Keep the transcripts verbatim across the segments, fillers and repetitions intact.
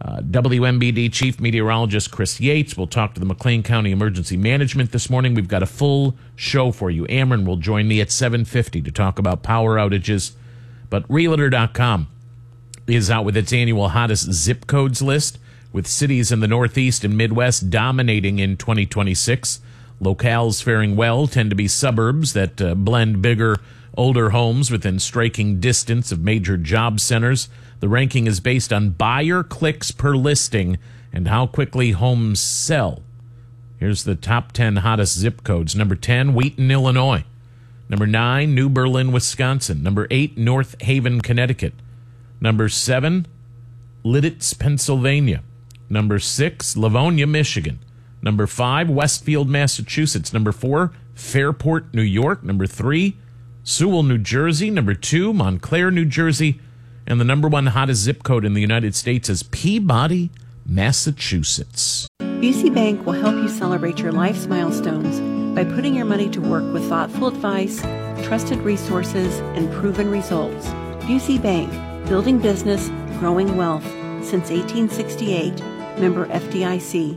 Uh, W M B D Chief Meteorologist Chris Yates will talk to the McLean County Emergency Management this morning. We've got a full show for you. Ameren will join me at seven fifty to talk about power outages. But Realtor dot com is out with its annual hottest zip codes list, with cities in the Northeast and Midwest dominating in twenty twenty-six. Locales faring well tend to be suburbs that uh, blend bigger, older homes within striking distance of major job centers. The ranking is based on buyer clicks per listing and how quickly homes sell. Here's the top ten hottest zip codes. Number ten, Wheaton, Illinois. Number nine, New Berlin, Wisconsin. Number eight, North Haven, Connecticut. Number seven, Lititz, Pennsylvania. Number six, Livonia, Michigan. Number five, Westfield, Massachusetts. Number four, Fairport, New York. Number three, Sewell, New Jersey. Number two, Montclair, New Jersey. And the number one hottest zip code in the United States is Peabody, Massachusetts. Busey Bank will help you celebrate your life's milestones by putting your money to work with thoughtful advice, trusted resources, and proven results. Busey Bank, building business, growing wealth. Since eighteen sixty-eight, member F D I C.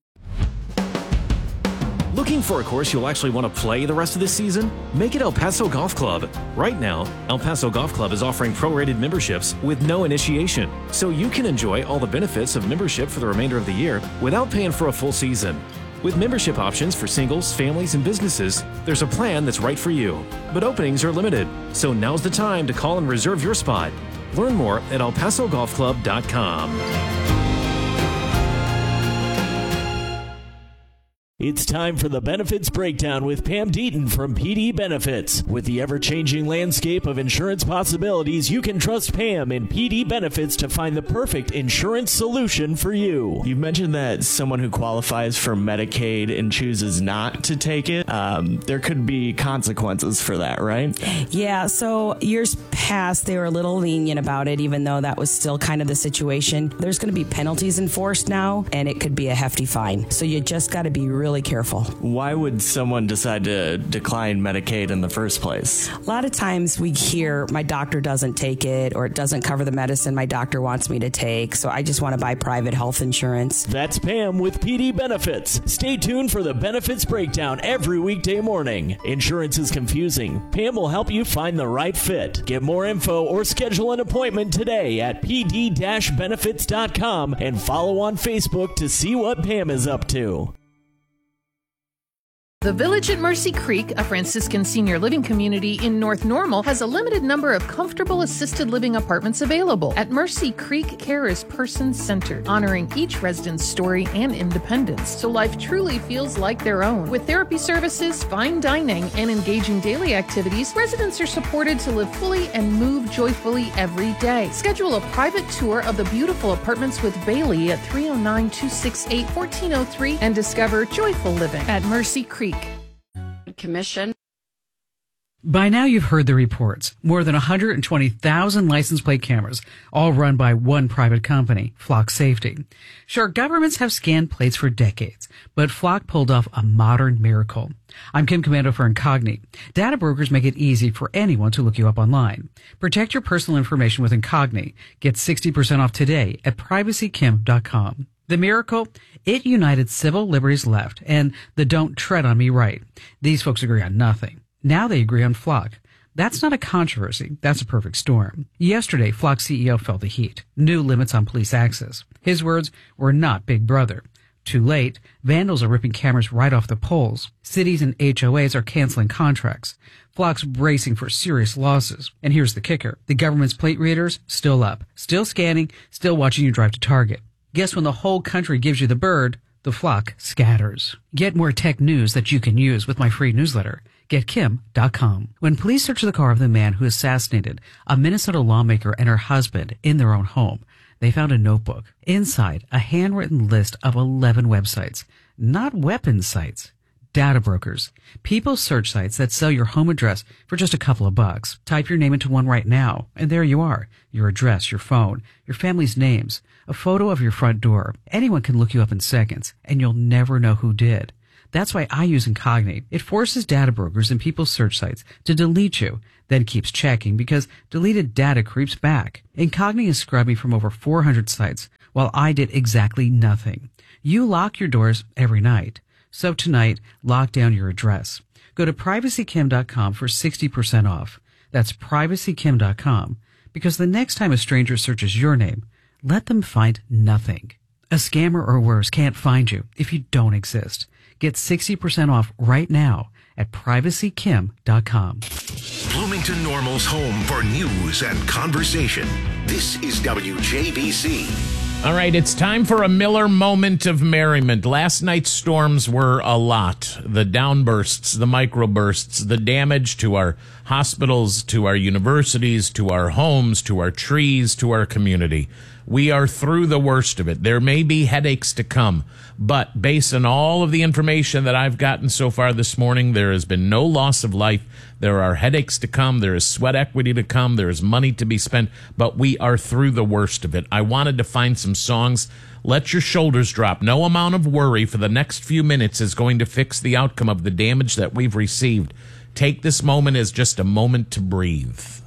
Looking for a course you'll actually want to play the rest of this season? Make it El Paso Golf Club. Right now, El Paso Golf Club is offering prorated memberships with no initiation, so you can enjoy all the benefits of membership for the remainder of the year without paying for a full season. With membership options for singles, families, and businesses, there's a plan that's right for you. But openings are limited, so now's the time to call and reserve your spot. Learn more at el paso golf club dot com. It's time for the Benefits Breakdown with Pam Deaton from P D Benefits. With the ever-changing landscape of insurance possibilities, you can trust Pam in P D Benefits to find the perfect insurance solution for you. You've mentioned that someone who qualifies for Medicaid and chooses not to take it, um, there could be consequences for that, right? Yeah, so years past, they were a little lenient about it, even though that was still kind of the situation. There's going to be penalties enforced now, and it could be a hefty fine. So you just got to be really Really careful. Why would someone decide to decline Medicaid in the first place? A lot of times we hear my doctor doesn't take it, or it doesn't cover the medicine my doctor wants me to take, so I just want to buy private health insurance. That's Pam with P D Benefits. Stay tuned for the Benefits Breakdown every weekday morning. Insurance is confusing. Pam will help you find the right fit. Get more info or schedule an appointment today at p d dash benefits dot com and follow on Facebook to see what Pam is up to. The Village at Mercy Creek, a Franciscan senior living community in North Normal, has a limited number of comfortable assisted living apartments available. At Mercy Creek, care is person-centered, honoring each resident's story and independence, so life truly feels like their own. With therapy services, fine dining, and engaging daily activities, residents are supported to live fully and move joyfully every day. Schedule a private tour of the beautiful apartments with Bailey at three oh nine, two six eight, one four oh three and discover joyful living at Mercy Creek. Commission. By now you've heard the reports. More than one hundred twenty thousand license plate cameras, all run by one private company, Flock Safety. Sure, governments have scanned plates for decades, but Flock pulled off a modern miracle. I'm Kim Commando for Incogni. Data brokers make it easy for anyone to look you up online. Protect your personal information with Incogni. Get sixty percent off today at privacy kim dot com. The miracle? It united civil liberties left and the don't tread on me right. These folks agree on nothing. Now they agree on Flock. That's not a controversy. That's a perfect storm. Yesterday, Flock C E O felt the heat. New limits on police access. His words were not Big Brother. Too late, vandals are ripping cameras right off the poles. Cities and H O As are canceling contracts. Flock's bracing for serious losses. And here's the kicker. The government's plate readers, still up. Still scanning, still watching you drive to Target. Guess when the whole country gives you the bird, the flock scatters. Get more tech news that you can use with my free newsletter. get kim dot com. When police searched the car of the man who assassinated a Minnesota lawmaker and her husband in their own home, they found a notebook. Inside, a handwritten list of eleven websites. Not weapon sites. Data brokers. People search sites that sell your home address for just a couple of bucks. Type your name into one right now, and there you are. Your address, your phone, your family's names, a photo of your front door. Anyone can look you up in seconds, and you'll never know who did. That's why I use Incogni. It forces data brokers and people's search sites to delete you, then keeps checking because deleted data creeps back. Incogni is scrubbing from over four hundred sites while I did exactly nothing. You lock your doors every night. So tonight, lock down your address. Go to privacy kim dot com for sixty percent off. That's privacy kim dot com. Because the next time a stranger searches your name, let them find nothing. A scammer or worse can't find you if you don't exist. Get sixty percent off right now at privacy kim dot com. Bloomington Normal's home for news and conversation. This is W J B C. All right, it's time for a Miller moment of merriment. Last night's storms were a lot. The downbursts, the microbursts, the damage to our hospitals, to our universities, to our homes, to our trees, to our community. We are through the worst of it. There may be headaches to come, but based on all of the information that I've gotten so far this morning, there has been no loss of life. There are headaches to come. There is sweat equity to come. There is money to be spent, but we are through the worst of it. I wanted to find some songs. Let your shoulders drop. No amount of worry for the next few minutes is going to fix the outcome of the damage that we've received. Take this moment as just a moment to breathe.